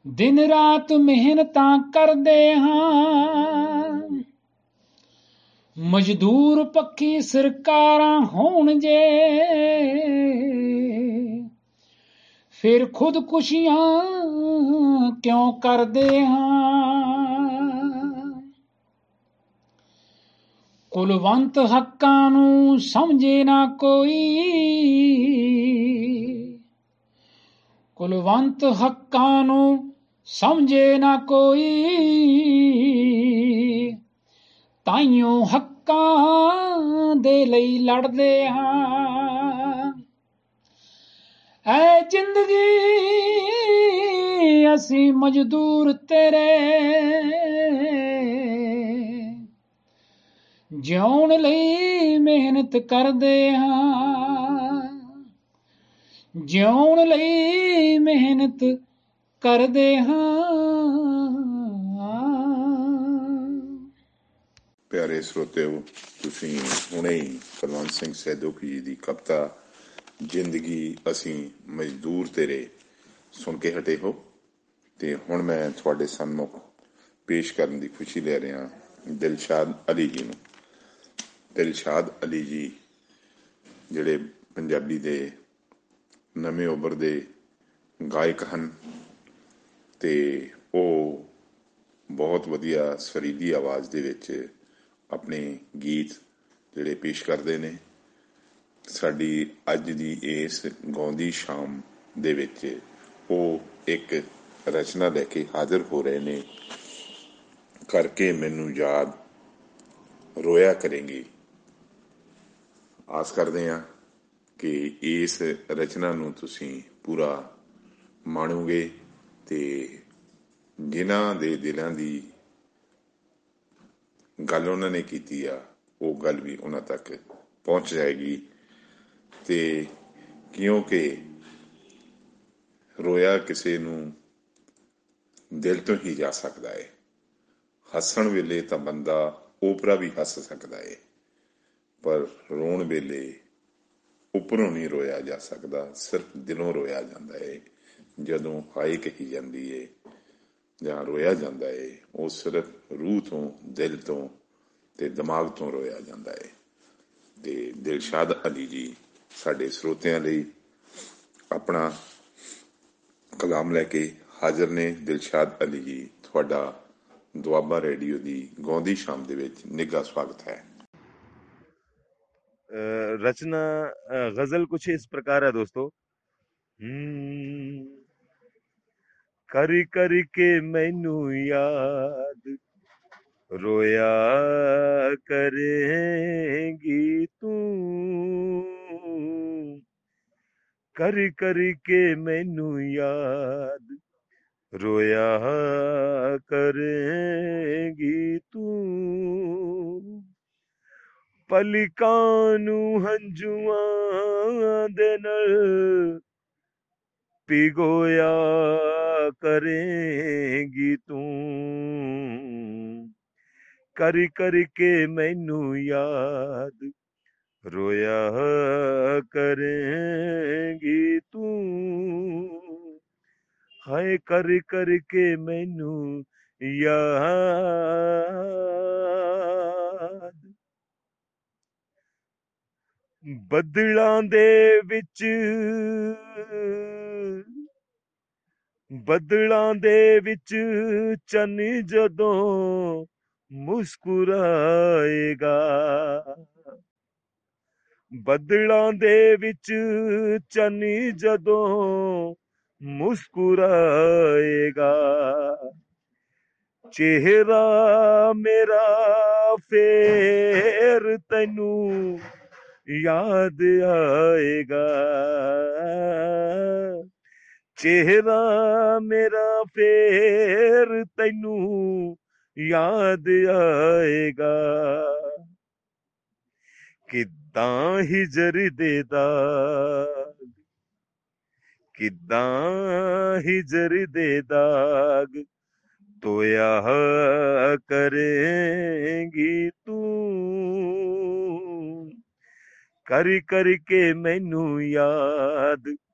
ਦਿਨ ਰਾਤ ਮਿਹਨਤਾਂ ਕਰਦੇ ਹਾਂ, ਮਜ਼ਦੂਰ ਪੱਖੀ ਸਰਕਾਰਾਂ ਹੋਣ ਜੇ, ਫਿਰ ਖੁਦਕੁਸ਼ੀਆਂ ਕਿਉਂ ਕਰਦੇ ਹਾਂ। ਕੁਲਵੰਤ ਹੱਕਾਂ ਨੂੰ ਸਮਝੇ ਨਾ ਕੋਈ, ਕੁਲਵੰਤ ਹੱਕਾਂ ਨੂੰ ਸਮਝੇ ਨਾ ਕੋਈ, ਤਾਈਓ ਹੱਕਾਂ ਦੇ ਲਈ ਲੜਦੇ ਹਾਂ। ਐ ਜ਼ਿੰਦਗੀ ਅਸੀਂ ਮਜ਼ਦੂਰ ਤੇਰੇ, ਜਿਉਣ ਲਈ ਮਿਹਨਤ ਕਰਦੇ ਹਾਂ, ਜਿਉਣ ਲਈ ਮਿਹਨਤ ਕਰਦੇ ਹਾਂ। ਪਿਆਰੇ ਸਰੋਤਿਓ, ਤੁਸੀਂ ਹੁਣੇ ਹੀ ਕੁਲਵੰਤ ਸਿੰਘ ਸੈਦੋਕੀ ਜੀ ਦੀ ਕਵਿਤਾ ਜ਼ਿੰਦਗੀ ਅਸੀਂ ਮਜ਼ਦੂਰ ਤੇਰੇ ਸੁਣ ਕੇ ਹਟੇ ਹੋ, ਤੇ ਹੁਣ ਮੈਂ ਤੁਹਾਡੇ ਸਨਮੁਖ ਪੇਸ਼ ਕਰਨ ਦੀ ਖੁਸ਼ੀ ਲੈ ਰਿਹਾ ਦਿਲਸ਼ਾਦ ਅਲੀ ਜੀ ਨੂੰ। ਦਿਲਸ਼ਾਦ ਅਲੀ ਜੀ ਜਿਹੜੇ ਪੰਜਾਬੀ ਦੇ ਨਵੇਂ ਉੱਭਰਦੇ ਗਾਇਕ ਹਨ, ਤੇ ਉਹ ਬਹੁਤ ਵਧੀਆ ਸੁਰੀਲੀ ਆਵਾਜ਼ ਦੇ ਵਿੱਚ ਆਪਣੇ ਗੀਤ ਜਿਹੜੇ ਪੇਸ਼ ਕਰਦੇ ਨੇ। ਸਾਡੀ ਅੱਜ ਦੀ ਇਸ ਗਾਉਂਦੀ ਸ਼ਾਮ ਦੇ ਵਿੱਚ ਉਹ ਇੱਕ ਰਚਨਾ ਲੈ ਕੇ ਹਾਜ਼ਰ ਹੋ ਰਹੇ ਨੇ, ਕਰਕੇ ਮੈਨੂੰ ਯਾਦ ਰੋਇਆ ਕਰੇਂਗੀ। ਆਸ ਕਰਦੇ ਹਾਂ ਕਿ ਇਸ ਰਚਨਾ ਨੂੰ ਤੁਸੀਂ ਪੂਰਾ ਮਾਣੋਗੇ, ਤੇ ਜਿਨ੍ਹਾਂ ਦੇ ਦਿਲਾਂ ਦੀ ਗੱਲ ਉਹਨਾਂ ਨੇ ਕੀਤੀ ਆ ਉਹ ਗੱਲ ਵੀ ਉਹਨਾਂ ਤੱਕ ਪਹੁੰਚ ਜਾਏਗੀ। ਤੇ ਕਿਉਂਕਿ ਰੋਇਆ ਕਿਸੇ ਨੂੰ ਦਿਲ ਤੋਂ ਹੀ ਜਾ ਸਕਦਾ ਹੈ। ਹੱਸਣ ਵੇਲੇ ਤਾਂ ਬੰਦਾ ਓਪਰਾ ਵੀ ਹੱਸ ਸਕਦਾ ਹੈ, ਪਰ ਰੋਣ ਵੇਲੇ ਉੱਪਰੋਂ ਨਹੀਂ ਰੋਇਆ ਜਾ ਸਕਦਾ, ਸਿਰਫ ਦਿਲੋਂ ਰੋਇਆ ਜਾਂਦਾ ਹੈ। ਜਦੋਂ ਹਾਏ ਕਹੀ ਜਾਂਦੀ ਹੈ ਜਾਂ ਰੋਇਆ ਜਾਂਦਾ ਹੈ, ਉਹ ਸਿਰਫ ਰੂਹ ਤੋਂ, ਦਿਲ ਤੋਂ ਤੇ ਦਿਮਾਗ ਤੋਂ ਰੋਇਆ ਜਾਂਦਾ ਹੈ। ਤੇ ਦਿਲਸ਼ਾਦ ਅਲੀ ਜੀ ਸਾਡੇ ਸਰੋਤਿਆਂ ਲਈ ਆਪਣਾ ਕਲਾਮ ਲੈ ਕੇ ਹਾਜ਼ਰ ਨੇ। ਦਿਲਸ਼ਾਦ ਅਲੀ ਜੀ, ਤੁਹਾਡਾ ਦੁਆਬਾ ਰੇਡੀਓ ਦੀ ਗਾਉਂਦੀ ਸ਼ਾਮ ਦੇ ਵਿੱਚ ਨਿੱਘਾ ਸਵਾਗਤ ਹੈ। रचना गजल कुछ इस प्रकार है दोस्तों। कर कर के मैनू याद रोया करेंगी तू, कर कर के मैनू याद रोया करेंगी तू, ਪਲਕਾਂ ਨੂੰ ਹੰਝੂਆਂ ਦੇ ਨਾਲ ਭਿਗੋਇਆ ਕਰੇਂਗੀ ਤੂੰ, ਕਰ ਕਰ ਕੇ ਮੈਨੂੰ ਯਾਦ ਰੋਇਆ ਕਰੇਂਗੀ ਤੂੰ, ਹਾਏ ਕਰ ਕਰ ਕੇ ਮੈਨੂੰ ਯਾਦ। ਬੱਦਲਾਂ ਦੇ ਵਿੱਚ, ਬੱਦਲਾਂ ਦੇ ਵਿੱਚ ਚੰਨ ਜਦੋਂ ਮੁਸਕਰਾਏਗਾ, ਬੱਦਲਾਂ ਦੇ ਵਿੱਚ ਚੰਨ ਜਦੋਂ ਮੁਸਕਰਾਏਗਾ, ਚਿਹਰਾ ਮੇਰਾ ਫੇਰ ਤੈਨੂੰ याद आएगा, चेहरा मेरा फेर तैनू याद आएगा, किद्दां हिजर दे दाग, किद्दां हिजर दे दाग तोया करेंगी तू, कर कर के मैनू याद